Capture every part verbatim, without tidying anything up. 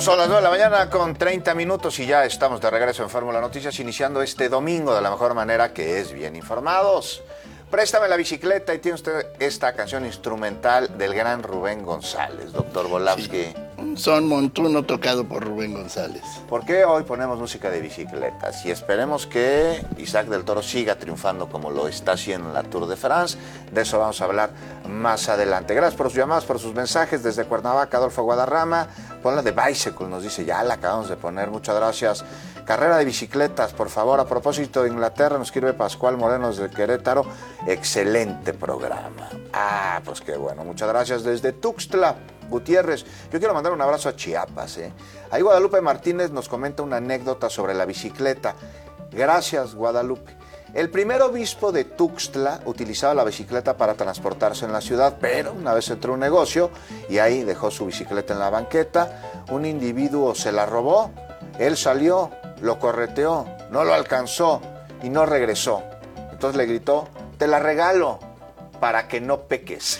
Son las nueve de la mañana con treinta minutos y ya estamos de regreso en Fórmula Noticias, iniciando este domingo de la mejor manera, que es bien informados. Préstame la bicicleta, y tiene usted esta canción instrumental del gran Rubén González, doctor Volavsky. Sí. Son montuno tocado por Rubén González. ¿Por qué hoy ponemos música de bicicletas? Y esperemos que Isaac del Toro siga triunfando como lo está haciendo en la Tour de France. De eso vamos a hablar más adelante. Gracias por sus llamadas, por sus mensajes. Desde Cuernavaca, Adolfo Guadarrama. Ponla de Bicycle, nos dice, ya la acabamos de poner, muchas gracias. Carrera de bicicletas, por favor. A propósito de Inglaterra, nos escribe Pascual Moreno desde Querétaro. Excelente programa. Ah, pues qué bueno, muchas gracias. Desde Tuxtla Gutiérrez, yo quiero mandar un abrazo a Chiapas. ¿eh? Ahí Guadalupe Martínez nos comenta una anécdota sobre la bicicleta. Gracias, Guadalupe. El primer obispo de Tuxtla utilizaba la bicicleta para transportarse en la ciudad, pero una vez entró a un negocio y ahí dejó su bicicleta en la banqueta. Un individuo se la robó, él salió, lo correteó, no lo alcanzó y no regresó. Entonces le gritó, te la regalo para que no peques.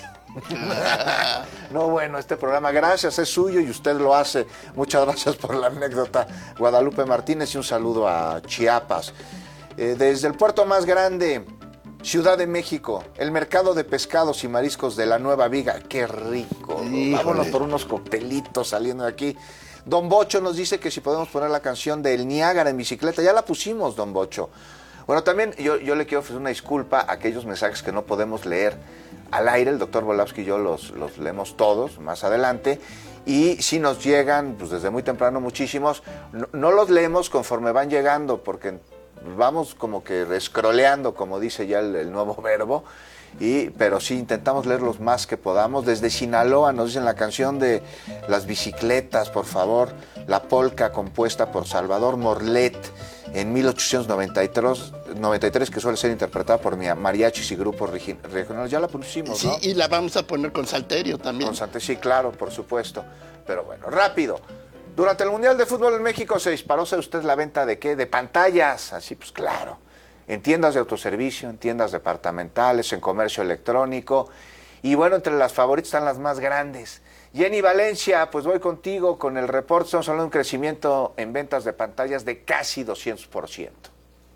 No, bueno, este programa, gracias, es suyo y usted lo hace. Muchas gracias por la anécdota, Guadalupe Martínez, y un saludo a Chiapas. Eh, desde el puerto más grande, Ciudad de México, el mercado de pescados y mariscos de la Nueva Viga. ¡Qué rico! Híjole. Vámonos por unos coctelitos saliendo de aquí. Don Bocho nos dice que si podemos poner la canción de El Niágara en bicicleta. Ya la pusimos, Don Bocho. Bueno, también yo, yo le quiero ofrecer una disculpa a aquellos mensajes que no podemos leer al aire. El doctor Volavsky y yo los, los leemos todos más adelante. Y si nos llegan, pues desde muy temprano muchísimos, no, no los leemos conforme van llegando, porque vamos como que escroleando, como dice ya el, el nuevo verbo, y, pero sí intentamos leer los más que podamos. Desde Sinaloa nos dicen la canción de las bicicletas, por favor, la polca compuesta por Salvador Morlet en mil ochocientos noventa y tres, que suele ser interpretada por mariachis y grupos regionales. Ya la pusimos, sí, ¿no? Y la vamos a poner con Salterio también. Con Salterio, sí, claro, por supuesto. Pero bueno, rápido. Durante el Mundial de Fútbol en México se disparó, ¿sabe usted la venta de qué? De pantallas, así pues claro. En tiendas de autoservicio, en tiendas departamentales, en comercio electrónico. Y bueno, entre las favoritas están las más grandes. Jenny Valencia, pues voy contigo con el reporte. Estamos hablando de un crecimiento en ventas de pantallas de casi doscientos por ciento.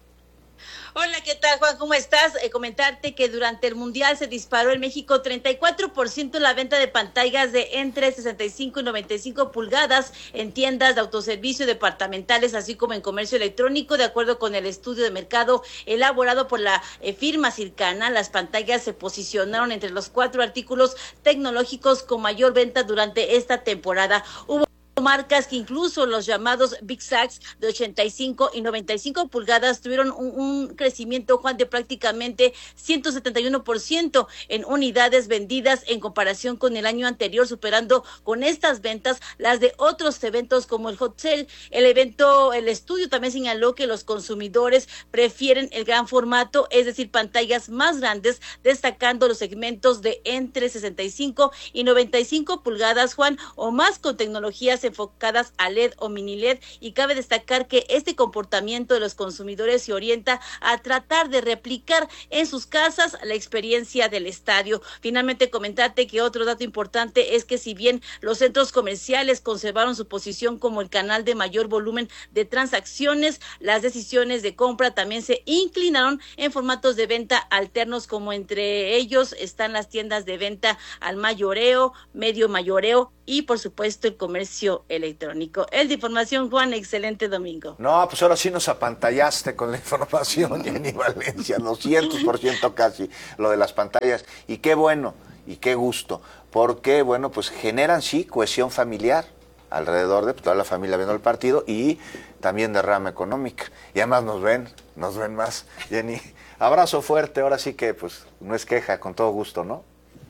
Hola, ¿qué tal, Juan? ¿Cómo estás? Eh, comentarte que durante el Mundial se disparó en México treinta y cuatro por ciento la venta de pantallas de entre sesenta y cinco y noventa y cinco pulgadas en tiendas de autoservicio departamentales, así como en comercio electrónico. De acuerdo con el estudio de mercado elaborado por la eh, firma Circana, las pantallas se posicionaron entre los cuatro artículos tecnológicos con mayor venta durante esta temporada. Hubo marcas que incluso los llamados Big Sacks de ochenta y cinco y noventa y cinco pulgadas tuvieron un, un crecimiento, Juan, de prácticamente ciento setenta y uno por ciento en unidades vendidas en comparación con el año anterior, superando con estas ventas las de otros eventos como el Hot Sale. El evento, el estudio también señaló que los consumidores prefieren el gran formato, es decir, pantallas más grandes, destacando los segmentos de entre sesenta y cinco y noventa y cinco pulgadas, Juan, o más, con tecnologías enfocadas a L E D o mini L E D, y cabe destacar que este comportamiento de los consumidores se orienta a tratar de replicar en sus casas la experiencia del estadio. Finalmente, comentarte que otro dato importante es que si bien los centros comerciales conservaron su posición como el canal de mayor volumen de transacciones, las decisiones de compra también se inclinaron en formatos de venta alternos, como entre ellos están las tiendas de venta al mayoreo, medio mayoreo y por supuesto el comercio electrónico. El de información, Juan, excelente domingo. No, pues ahora sí nos apantallaste con la información, Jenny Valencia, doscientos por ciento casi, lo de las pantallas. Y qué bueno, y qué gusto, porque, bueno, pues generan, sí, cohesión familiar alrededor de toda la familia viendo el partido y también derrama económica. Y además nos ven, nos ven más. Jenny, abrazo fuerte, ahora sí que, pues, no es queja, con todo gusto, ¿no?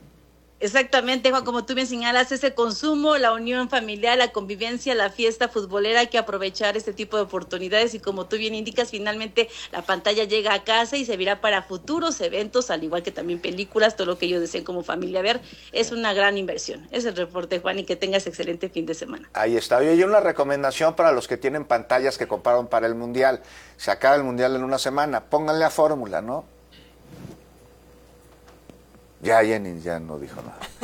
Exactamente, Juan, como tú bien señalas, ese consumo, la unión familiar, la convivencia, la fiesta futbolera, hay que aprovechar este tipo de oportunidades y como tú bien indicas, finalmente la pantalla llega a casa y servirá para futuros eventos, al igual que también películas, todo lo que ellos deseen como familia ver, es una gran inversión. Es el reporte, Juan, y que tengas excelente fin de semana. Ahí está. Y una recomendación para los que tienen pantallas que compraron para el Mundial. Se acaba el Mundial en una semana, pónganle a fórmula, ¿no? Ya Jenny ya no dijo nada.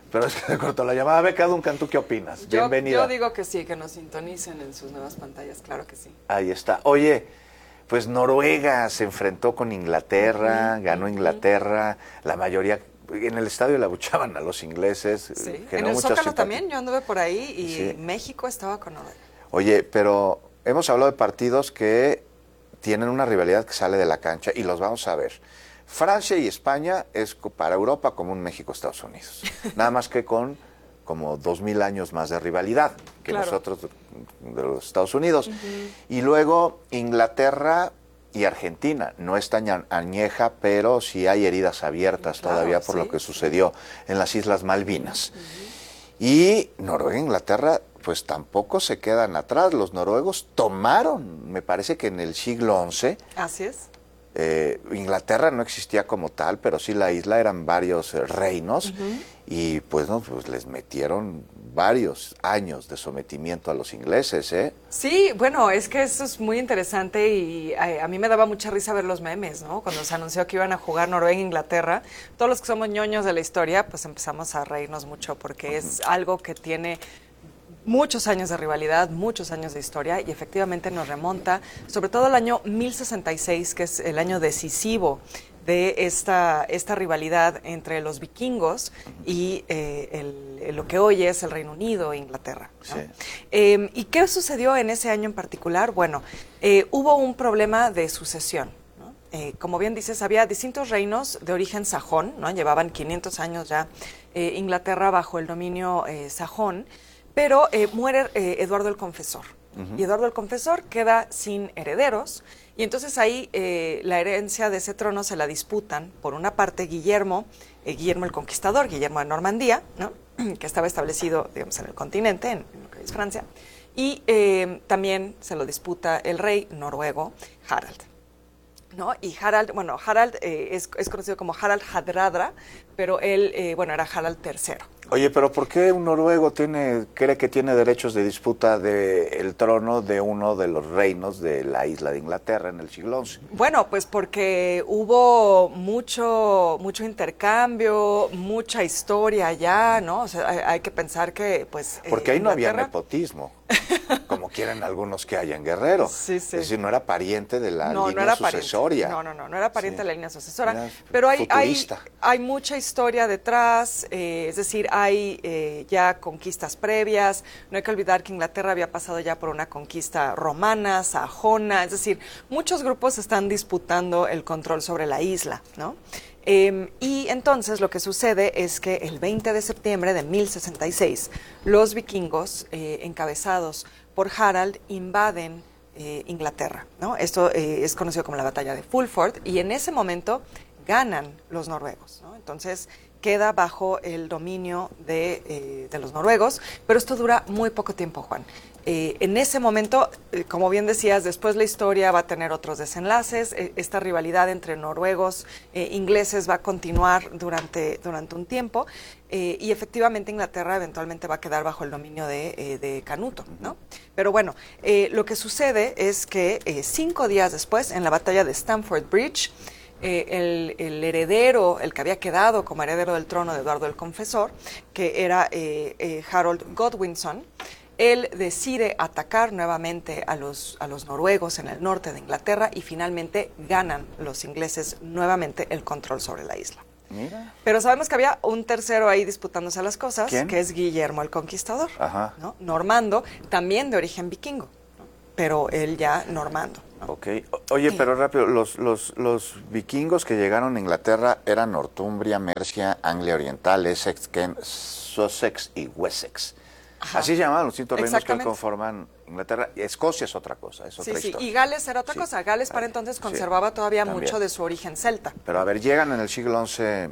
Pero es que se cortó la llamada. Beca Duncan, ¿tú qué opinas? Yo, Bienvenida. Yo digo que sí, que nos sintonicen en sus nuevas pantallas, claro que sí. Ahí está. Oye, pues Noruega se enfrentó con Inglaterra, uh-huh, ganó Inglaterra, uh-huh. La mayoría... En el estadio le abuchaban a los ingleses. Sí, en el Zócalo también, yo anduve por ahí y sí. México estaba con Noruega. Oye, pero hemos hablado de partidos que tienen una rivalidad que sale de la cancha y los vamos a ver. Francia y España es para Europa como un México-Estados Unidos. Nada más que con como dos mil años más de rivalidad que claro. nosotros de los Estados Unidos. Uh-huh. Y luego Inglaterra y Argentina. No es tan añeja, pero sí hay heridas abiertas claro, todavía por sí, lo que sucedió sí. en las Islas Malvinas. Uh-huh. Y Noruega e Inglaterra pues tampoco se quedan atrás. Los noruegos tomaron, me parece que en el siglo once. Así es. Eh, Inglaterra no existía como tal, pero sí la isla eran varios eh, reinos uh-huh. y pues no, pues les metieron varios años de sometimiento a los ingleses, ¿eh? Sí, bueno, es que eso es muy interesante y a, a mí me daba mucha risa ver los memes, ¿no? Cuando se anunció que iban a jugar Noruega e Inglaterra, todos los que somos ñoños de la historia, pues empezamos a reírnos mucho porque uh-huh. es algo que tiene muchos años de rivalidad, muchos años de historia y efectivamente nos remonta sobre todo al año mil sesenta y seis, que es el año decisivo de esta, esta rivalidad entre los vikingos y eh, el, lo que hoy es el Reino Unido e Inglaterra, ¿no? Sí. Eh, ¿Y qué sucedió en ese año en particular? Bueno, eh, hubo un problema de sucesión. ¿no? Eh, como bien dices, había distintos reinos de origen sajón, ¿no? Llevaban quinientos años ya eh, Inglaterra bajo el dominio eh, sajón, pero eh, muere eh, Eduardo el Confesor. Uh-huh. Y Eduardo el Confesor queda sin herederos. Y entonces ahí eh, la herencia de ese trono se la disputan, por una parte, Guillermo, eh, Guillermo el Conquistador, Guillermo de Normandía, ¿no? que estaba establecido, digamos, en el continente, en, en lo que es Francia. Y eh, también se lo disputa el rey noruego, Harald. ¿No? Y Harald, bueno, Harald eh, es, es conocido como Harald Hardrada, pero él, eh, bueno, era Harald tercero. Oye, pero ¿por qué un noruego tiene, cree que tiene derechos de disputa del trono de uno de los reinos de la isla de Inglaterra en el siglo once? Bueno, pues porque hubo mucho, mucho intercambio, mucha historia allá, ¿no? O sea, hay, hay que pensar que, pues... Porque eh, ahí no Inglaterra... había nepotismo, como quieren algunos que hay en Guerrero. Sí, sí. Es decir, no era pariente de la no, línea no era sucesoria. Pariente. No, no, no, no era pariente sí. de la línea sucesora. Era pero hay, hay, hay mucha historia detrás, eh, es decir, hay eh, ya conquistas previas. No hay que olvidar que Inglaterra había pasado ya por una conquista romana, sajona, es decir, muchos grupos están disputando el control sobre la isla, ¿no? Eh, y entonces lo que sucede es que el veinte de septiembre de mil sesenta y seis, los vikingos, eh, encabezados por Harald, invaden eh, Inglaterra, ¿no? Esto eh, es conocido como la batalla de Fulford, y en ese momento ganan los noruegos, ¿no? Entonces queda bajo el dominio de, eh, de los noruegos, pero esto dura muy poco tiempo, Juan. Eh, en ese momento, eh, como bien decías, después la historia va a tener otros desenlaces, eh, esta rivalidad entre noruegos e ingleses va a continuar durante, durante un tiempo, eh, y efectivamente Inglaterra eventualmente va a quedar bajo el dominio de, eh, de Canuto, ¿no? Pero bueno, eh, lo que sucede es que eh, cinco días después, en la batalla de Stamford Bridge, Eh, el, el heredero, el que había quedado como heredero del trono de Eduardo el Confesor, que era eh, eh, Harold Godwinson, él decide atacar nuevamente a los, a los noruegos en el norte de Inglaterra y finalmente ganan los ingleses nuevamente el control sobre la isla. Mira. Pero sabemos que había un tercero ahí disputándose las cosas, ¿Quién? que es Guillermo el Conquistador, Ajá. ¿no? Normando, también de origen vikingo, ¿no? Pero él ya normando. Ok. Oye, pero rápido, los, los, los vikingos que llegaron a Inglaterra eran Northumbria, Mercia, Anglia Oriental, Essex, Kent, Sussex y Wessex. Ajá. Así se llamaban los distintos reinos que conforman Inglaterra. Escocia es otra cosa, es otra sí, historia. Sí, y Gales era otra sí. cosa. Gales para entonces conservaba sí, todavía también. mucho de su origen celta. Pero a ver, llegan en el siglo once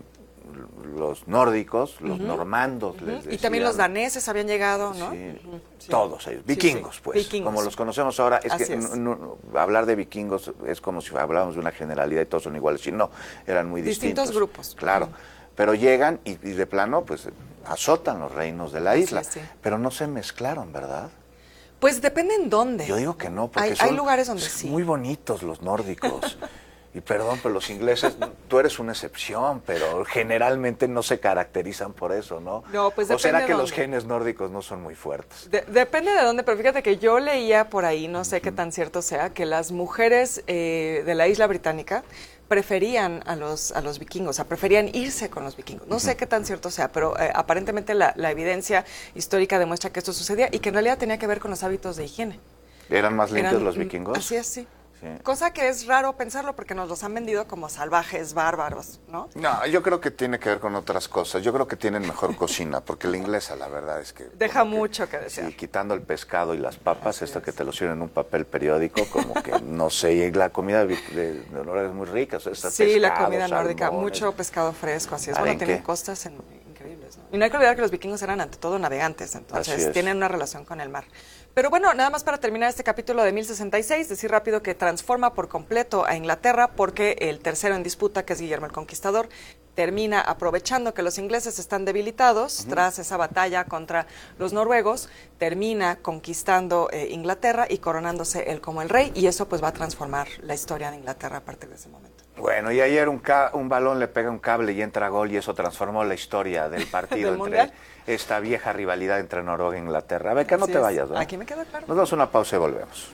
los nórdicos, los uh-huh. normandos. Uh-huh. Les y decían, también los daneses habían llegado, ¿no? Sí, uh-huh. sí. todos ellos, vikingos, sí, sí. pues, vikingos. como los conocemos ahora. Es Así que es. no, no, hablar de vikingos es como si habláramos de una generalidad y todos son iguales. Y no, eran muy distintos. Distintos grupos. Claro, uh-huh. pero llegan y, y de plano, pues, azotan los reinos de la isla. Sí, sí. Pero no se mezclaron, ¿verdad? Pues depende en dónde. Yo digo que no, porque hay, son hay lugares donde sí. muy bonitos los nórdicos. Y perdón, pero los ingleses, tú eres una excepción, pero generalmente no se caracterizan por eso, ¿no? No, pues ¿O será depende que de los dónde. genes nórdicos no son muy fuertes? De- depende de dónde, pero fíjate que yo leía por ahí, no sé qué tan cierto sea, que las mujeres eh, de la isla británica preferían a los a los vikingos, o sea, preferían irse con los vikingos. No sé qué tan cierto sea, pero eh, aparentemente la, la evidencia histórica demuestra que esto sucedía y que en realidad tenía que ver con los hábitos de higiene. ¿Eran más limpios Eran- los vikingos? Así es, sí. Sí. Cosa que es raro pensarlo porque nos los han vendido como salvajes, bárbaros, ¿no? No, yo creo que tiene que ver con otras cosas. Yo creo que tienen mejor cocina, porque la inglesa, la verdad es que... Deja como que- mucho que desear. Sí, quitando el pescado y las papas, Así esto es. que te lo sirven en un papel periódico, como que, no sé, y la comida de, de, de Noruega es muy rica. O sea, está Sí, la pescado, comida nórdica, salmones. mucho pescado fresco, así es. ¿Saben Bueno, tienen qué? costas en- increíbles, ¿no? Y no hay que olvidar que los vikingos eran ante todo navegantes, Así entonces es. tienen una relación con el mar. Pero bueno, nada más para terminar este capítulo de mil sesenta y seis, decir rápido que transforma por completo a Inglaterra porque el tercero en disputa, que es Guillermo el Conquistador, termina aprovechando que los ingleses están debilitados uh-huh. tras esa batalla contra los noruegos, termina conquistando eh, Inglaterra y coronándose él como el rey, y eso pues va a transformar la historia de Inglaterra a partir de ese momento. Bueno, y ayer un, ca un balón le pega un cable y entra gol y eso transformó la historia del partido ¿Del entre mundial? esta vieja rivalidad entre Noruega e Inglaterra. Beca, no Así te es. vayas, ¿no? Aquí me quedo claro. Nos damos una pausa y volvemos.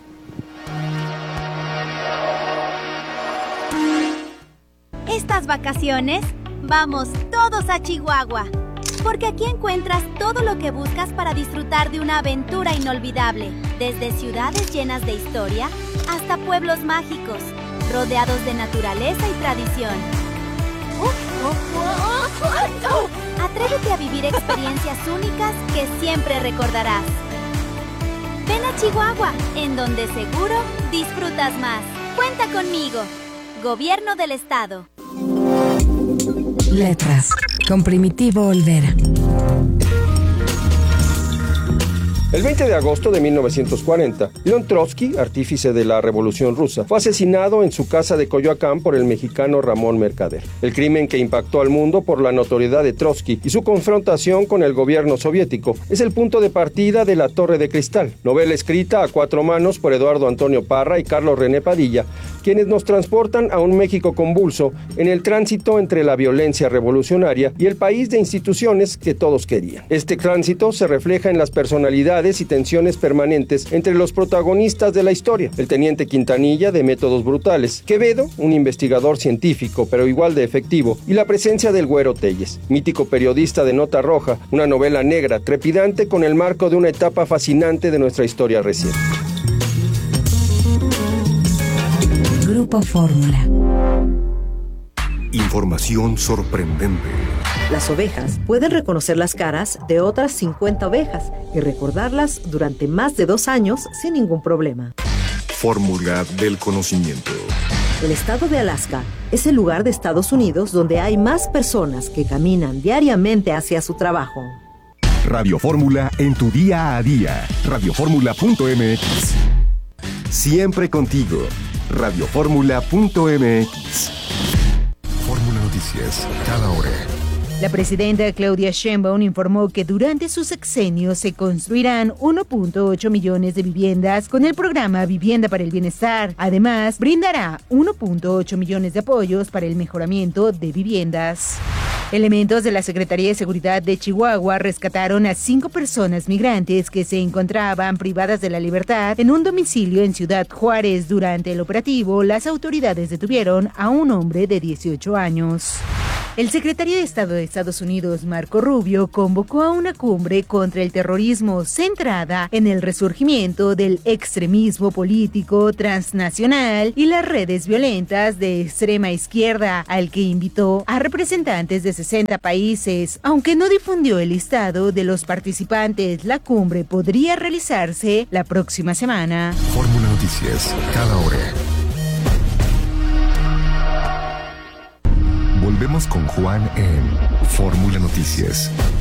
Estas vacaciones, vamos todos a Chihuahua, porque aquí encuentras todo lo que buscas para disfrutar de una aventura inolvidable, desde ciudades llenas de historia hasta pueblos mágicos, rodeados de naturaleza y tradición. Atrévete a vivir experiencias únicas que siempre recordarás. Ven a Chihuahua, en donde seguro disfrutas más. Cuenta conmigo. Gobierno del Estado. Letras, con Primitivo Olvera. El veinte de agosto de mil novecientos cuarenta, León Trotsky, artífice de la Revolución Rusa, fue asesinado en su casa de Coyoacán por el mexicano Ramón Mercader. El crimen que impactó al mundo por la notoriedad de Trotsky y su confrontación con el gobierno soviético es el punto de partida de La Torre de Cristal, novela escrita a cuatro manos por Eduardo Antonio Parra y Carlos René Padilla, quienes nos transportan a un México convulso en el tránsito entre la violencia revolucionaria y el país de instituciones que todos querían. Este tránsito se refleja en las personalidades y tensiones permanentes entre los protagonistas de la historia: el teniente Quintanilla, de métodos brutales; Quevedo, un investigador científico pero igual de efectivo; y la presencia del Güero Telles, mítico periodista de Nota Roja, una novela negra trepidante con el marco de una etapa fascinante de nuestra historia reciente. Grupo Fórmula. Información sorprendente. Las ovejas pueden reconocer las caras de otras cincuenta ovejas y recordarlas durante más de dos años sin ningún problema. Fórmula del conocimiento. El estado de Alaska es el lugar de Estados Unidos donde hay más personas que caminan diariamente hacia su trabajo. Radio Fórmula en tu día a día. radio fórmula punto m x. Siempre contigo. radio fórmula punto m x. Fórmula Noticias, cada hora. La presidenta Claudia Sheinbaum informó que durante su sexenio se construirán uno punto ocho millones de viviendas con el programa Vivienda para el Bienestar. Además, brindará uno punto ocho millones de apoyos para el mejoramiento de viviendas. Elementos de la Secretaría de Seguridad de Chihuahua rescataron a cinco personas migrantes que se encontraban privadas de la libertad en un domicilio en Ciudad Juárez. Durante el operativo, las autoridades detuvieron a un hombre de dieciocho años. El secretario de Estado de Estados Unidos, Marco Rubio, convocó a una cumbre contra el terrorismo centrada en el resurgimiento del extremismo político transnacional y las redes violentas de extrema izquierda, al que invitó a representantes de sesenta países. Aunque no difundió el listado de los participantes, la cumbre podría realizarse la próxima semana. Fórmula Noticias, cada hora. Volvemos con Juan en Fórmula Noticias.